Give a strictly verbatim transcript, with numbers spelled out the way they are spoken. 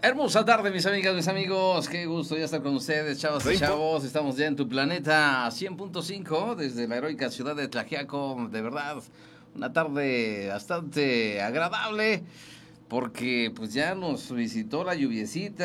Hermosa tarde, mis amigas, mis amigos. Qué gusto ya estar con ustedes, chavos y chavos. Estamos ya en tu planeta cien punto cinco desde la heroica ciudad de Tlaxiaco. De verdad, una tarde bastante agradable porque pues ya nos visitó la lluviecita.